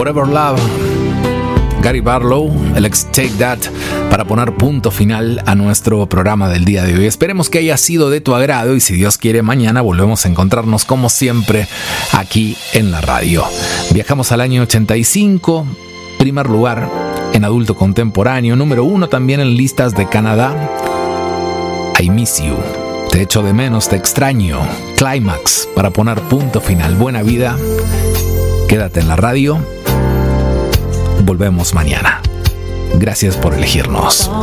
Forever Love, Gary Barlow, el ex Take That, para poner punto final a nuestro programa del día de hoy. Esperemos que haya sido de tu agrado y si Dios quiere mañana volvemos a encontrarnos como siempre aquí en la radio. Viajamos al año 85, primer lugar en adulto contemporáneo, número 1 también en listas de Canadá. I Miss You, te echo de menos, te extraño. Climax, para poner punto final. Buena vida, quédate en la radio. Volvemos mañana. Gracias por elegirnos.